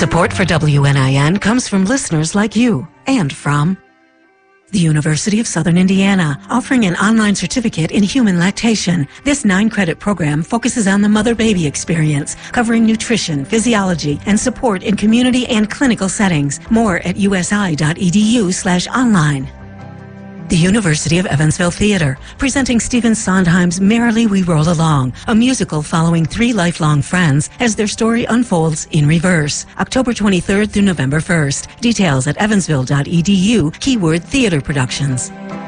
Support for WNIN comes from listeners like you and from the University of Southern Indiana, offering an online certificate in human lactation. This 9-credit program focuses on the mother-baby experience, covering nutrition, physiology, and support in community and clinical settings. More at usi.edu/online. The University of Evansville Theater, presenting Stephen Sondheim's Merrily We Roll Along, a musical following 3 lifelong friends as their story unfolds in reverse. October 23rd through November 1st. Details at evansville.edu, keyword theater productions.